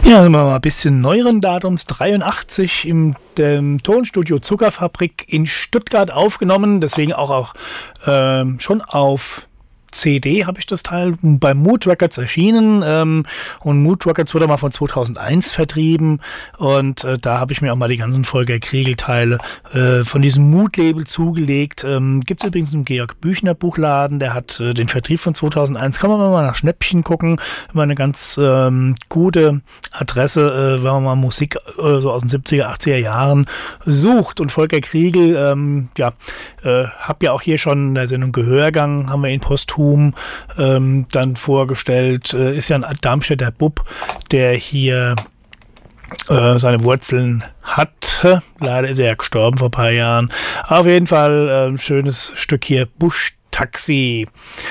Ja, mal ein bisschen neueren Datums, 83 im dem Tonstudio Zuckerfabrik in Stuttgart aufgenommen, deswegen auch schon auf CD habe ich das Teil bei Mood Records erschienen und Mood Records wurde mal von 2001 vertrieben und da habe ich mir auch mal die ganzen Volker Kriegel-Teile von diesem Mood-Label zugelegt. Gibt es übrigens einen Georg Büchner Buchladen, der hat den Vertrieb von 2001. Kann man mal nach Schnäppchen gucken, immer eine ganz gute Adresse, wenn man mal Musik so aus den 70er, 80er Jahren sucht. Und Volker Kriegel, habe ja auch hier schon in der Sendung Gehörgang, haben wir ihn posthum dann vorgestellt, ist ja ein Darmstädter Bub, der hier seine Wurzeln hatte. Leider ist er ja gestorben vor ein paar Jahren. Auf jeden Fall ein schönes Stück hier, Busch-Taxi.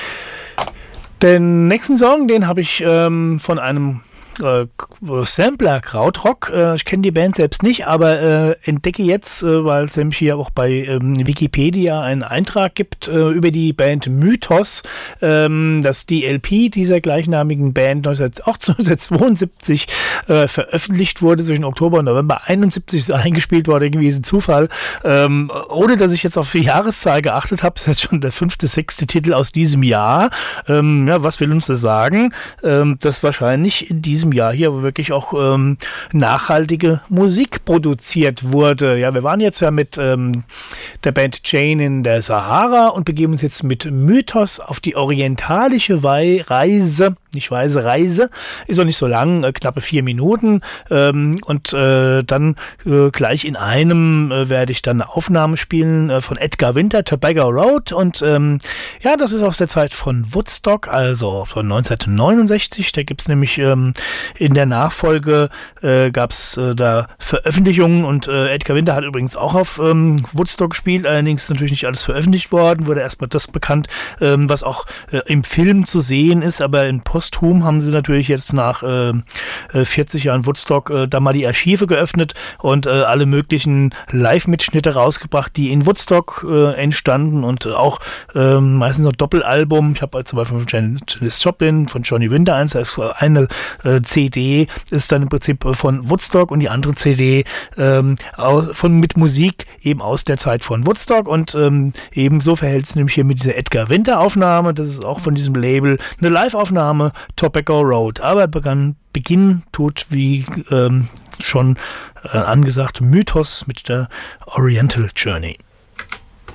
Den nächsten Song, den habe ich von einem Sampler Krautrock. Ich kenne die Band selbst nicht, aber entdecke jetzt, weil es nämlich hier auch bei Wikipedia einen Eintrag gibt über die Band Mythos, dass die LP dieser gleichnamigen Band 1972 veröffentlicht wurde, zwischen Oktober und November 71 ist eingespielt worden, irgendwie ist ein Zufall. Ohne dass ich jetzt auf die Jahreszahl geachtet habe, ist jetzt schon der 5., 6. Titel aus diesem Jahr. Was will uns das sagen? Dass wahrscheinlich in diesem Jahr hier wirklich auch nachhaltige Musik produziert wurde. Ja, wir waren jetzt ja mit der Band Jane in der Sahara und begeben uns jetzt mit Mythos auf die orientalische Reise. Reise, ist auch nicht so lang, knappe 4 Minuten und dann gleich in einem werde ich dann eine Aufnahme spielen von Edgar Winter, Tobacco Road und das ist aus der Zeit von Woodstock, also von 1969, da gibt es nämlich in der Nachfolge gab es da Veröffentlichungen und Edgar Winter hat übrigens auch auf Woodstock gespielt, allerdings natürlich nicht alles veröffentlicht worden, wurde erstmal das bekannt, was auch im Film zu sehen ist, aber in posthum haben sie natürlich jetzt nach 40 Jahren Woodstock da mal die Archive geöffnet und alle möglichen Live-Mitschnitte rausgebracht, die in Woodstock entstanden und auch meistens noch Doppelalbum. Ich habe zum Beispiel von Janis Joplin, von Johnny Winter eins, da ist eine CD ist dann im Prinzip von Woodstock und die andere CD mit Musik eben aus der Zeit von Woodstock und ebenso verhält es nämlich hier mit dieser Edgar Winter Aufnahme, das ist auch von diesem Label eine Live-Aufnahme, Tobacco Road, aber Beginn tut wie schon angesagt Mythos mit der Oriental Journey.